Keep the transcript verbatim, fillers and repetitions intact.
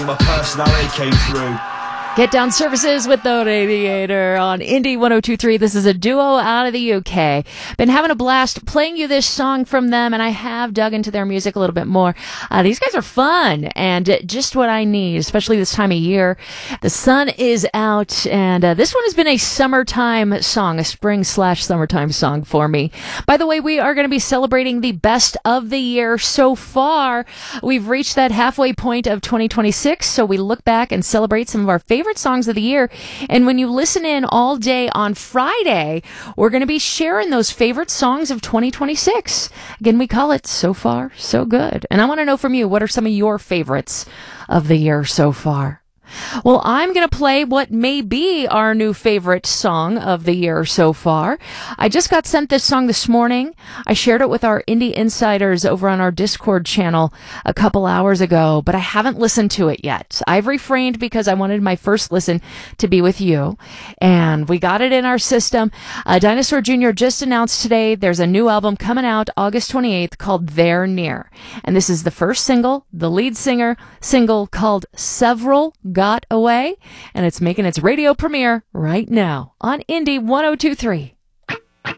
my personality came through. Get Down Services with the Radiator on Indie one oh two three. This is a duo out of the U K. Been having a blast playing you this song from them, and I have dug into their music a little bit more. Uh, these guys are fun and just what I need, especially this time of year. The sun is out, and uh, this one has been a summertime song, a spring slash summertime song for me. By the way, we are going to be celebrating the best of the year so far. We've reached that halfway point of twenty twenty-six, so we look back and celebrate some of our favorite songs of the year. And when you listen in all day on Friday, we're going to be sharing those favorite songs of twenty twenty-six. Again, we call it So Far, So Good. And I want to know from you, what are some of your favorites of the year so far? Well, I'm going to play what may be our new favorite song of the year so far. I just got sent this song this morning. I shared it with our Indie Insiders over on our Discord channel a couple hours ago, but I haven't listened to it yet. I've refrained because I wanted my first listen to be with you, and we got it in our system. Uh, Dinosaur Junior just announced today there's a new album coming out August twenty-eighth called They're Near, and this is the first single, the lead singer single called Several Got Away, and it's making its radio premiere right now on Indie one oh two three.